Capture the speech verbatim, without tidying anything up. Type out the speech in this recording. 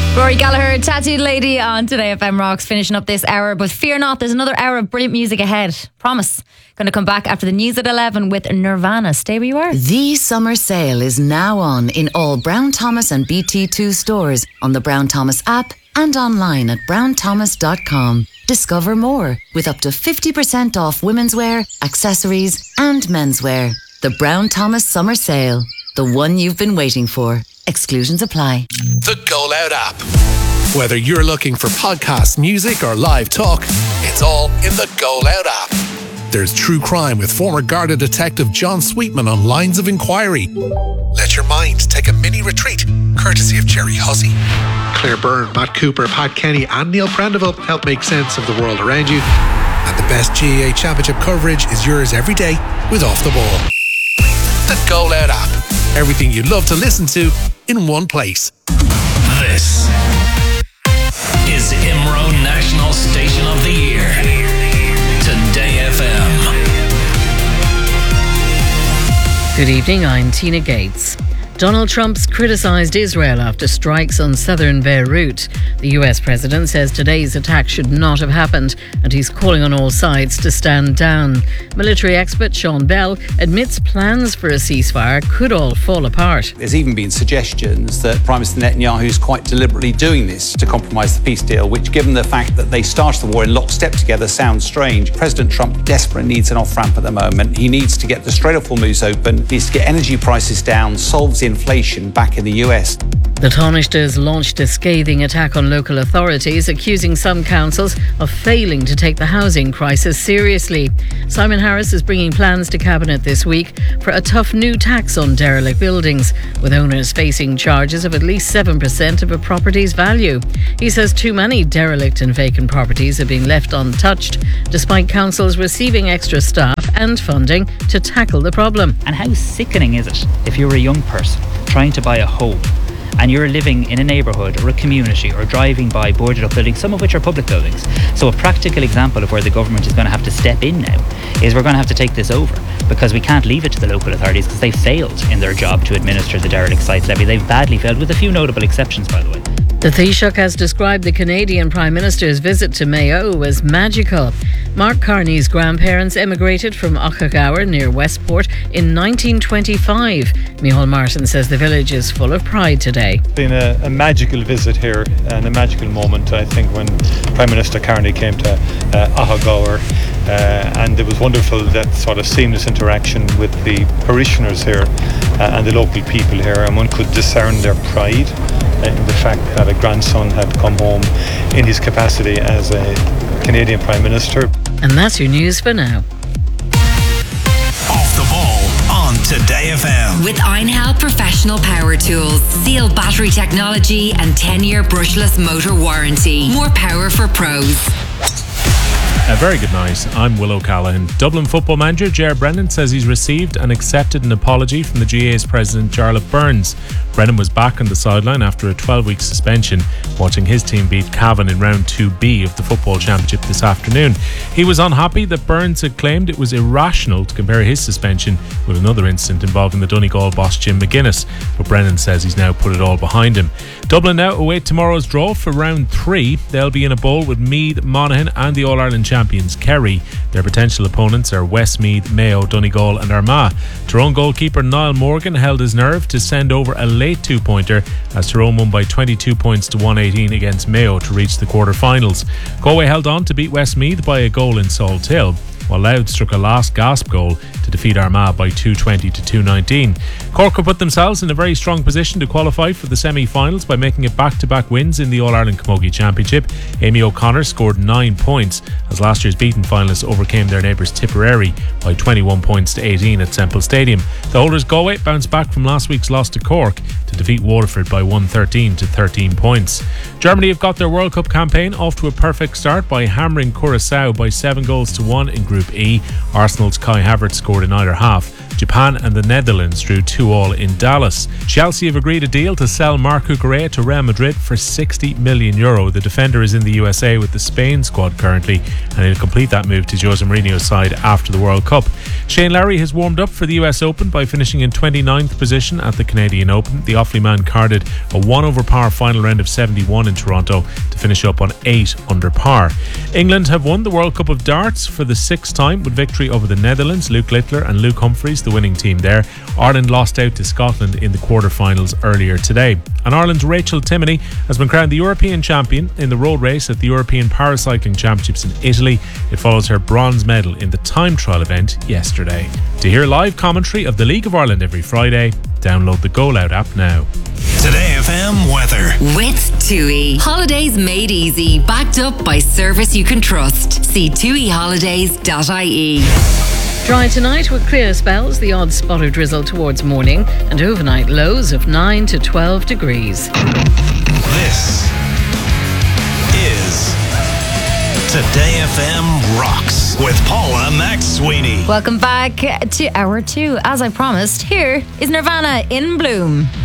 Rory Gallagher, Tattooed Lady on Today F M Rocks, finishing up this hour. But fear not, there's another hour of brilliant music ahead. Promise. Going to come back after the news at eleven with Nirvana. Stay where you are. The summer sale is now on in all Brown Thomas and B T two stores, on the Brown Thomas app and online at brown thomas dot com. Discover more with up to fifty percent off women's wear, accessories and menswear. The Brown Thomas Summer Sale. The one you've been waiting for. Exclusions apply. The Go Loud app. Whether you're looking for podcast, music or live talk, it's all in the Go Loud app. There's true crime with former Garda detective John Sweetman on Lines of Inquiry. Let your mind take a mini retreat, courtesy of Jerry Hussey. Claire Byrne, Matt Cooper, Pat Kenny and Neil Prendeville help make sense of the world around you. And the best G A A Championship coverage is yours every day with Off the Ball. The Go Loud app. Everything you'd love to listen to in one place. This is I M R O National Station of the Year. Today F M. Good evening, I'm Tina Gates. Donald Trump's criticised Israel after strikes on southern Beirut. The U S president says today's attack should not have happened, and he's calling on all sides to stand down. Military expert Sean Bell admits plans for a ceasefire could all fall apart. There's even been suggestions that Prime Minister Netanyahu is quite deliberately doing this to compromise the peace deal, which, given the fact that they started the war in lockstep together, sounds strange. President Trump desperately needs an off-ramp at the moment. He needs to get the Strait of Hormuz open, needs to get energy prices down, solves the inflation back in the U S. The Taoiseachtas launched a scathing attack on local authorities, accusing some councils of failing to take the housing crisis seriously. Simon Harris is bringing plans to Cabinet this week for a tough new tax on derelict buildings, with owners facing charges of at least seven percent of a property's value. He says too many derelict and vacant properties are being left untouched, despite councils receiving extra staff and funding to tackle the problem. And how sickening is it if you're a young person trying to buy a home and you're living in a neighbourhood or a community or driving by boarded up buildings, some of which are public buildings. So a practical example of where the government is going to have to step in now is we're going to have to take this over, because we can't leave it to the local authorities because they failed in their job to administer the derelict sites levy. They've badly failed, with a few notable exceptions, by the way. The Taoiseach has described the Canadian Prime Minister's visit to Mayo as magical. Mark Carney's grandparents emigrated from Ochagawa near Westport in nineteen twenty-five. Micheál Martin says the village is full of pride today. It's been a, a magical visit here and a magical moment, I think, when Prime Minister Carney came to uh, Ochagawa, uh, and it was wonderful, that sort of seamless interaction with the parishioners here uh, and the local people here, and one could discern their pride in the fact that a grandson had come home in his capacity as a Canadian Prime Minister. And that's your news for now. Off the Ball on Today F M. With Einhell Professional Power Tools, Seal battery technology and ten-year brushless motor warranty. More power for pros. A very good night. I'm Will O'Callaghan. Dublin football manager Ger Brennan says he's received and accepted an apology from the G A A's president Jarlath Burns. Brennan was back on the sideline after a twelve-week suspension, watching his team beat Cavan in round two B of the football championship this afternoon. He was unhappy that Burns had claimed it was irrational to compare his suspension with another incident involving the Donegal boss Jim McGuinness, but Brennan says he's now put it all behind him. Dublin now await tomorrow's draw for round three. They'll be in a bowl with Meath, Monaghan and the All-Ireland champions Kerry. Their potential opponents are Westmeath, Mayo, Donegal and Armagh. Tyrone goalkeeper Niall Morgan held his nerve to send over a late two-pointer as Tyrone won by twenty-two points to one eighteen against Mayo to reach the quarter-finals. Galway held on to beat Westmeath by a goal in Salt Hill, while Louth struck a last gasp goal to defeat Armagh by two twenty to two nineteen. Cork have put themselves in a very strong position to qualify for the semi-finals by making it back-to-back wins in the All-Ireland Camogie Championship. Amy O'Connor scored nine points as last year's beaten finalists overcame their neighbours Tipperary by twenty-one points to eighteen at Semple Stadium. The holders Galway bounced back from last week's loss to Cork to defeat Waterford by one thirteen to thirteen points. Germany have got their World Cup campaign off to a perfect start by hammering Curaçao by seven goals to one in Group E. Arsenal's Kai Havertz scored in either half. Japan and the Netherlands drew two all in Dallas. Chelsea have agreed a deal to sell Marc Cucurella to Real Madrid for sixty million euro. The defender is in the U S A with the Spain squad currently, and he'll complete that move to Jose Mourinho's side after the World Cup. Shane Lowry has warmed up for the U S Open by finishing in twenty-ninth position at the Canadian Open. The Offaly man carded a one over par final round of seventy-one in Toronto to finish up on eight under par. England have won the World Cup of Darts for the sixth time with victory over the Netherlands. Luke Littler and Luke Humphreys, the winning team there. Ireland lost out to Scotland in the quarterfinals earlier today. And Ireland's Rachel Timoney has been crowned the European champion in the road race at the European Paracycling Championships in Italy. It follows her bronze medal in the time trial event yesterday. To hear live commentary of the League of Ireland every Friday, download the Go Loud app now. Today F M weather. With TUI. Holidays made easy. Backed up by service you can trust. See tui holidays dot I E. Dry tonight with clear spells, the odd spot of drizzle towards morning, and overnight lows of nine to twelve degrees. This is Today F M Rocks with Paula McSweeney. Welcome back to hour two. As I promised, here is Nirvana in Bloom.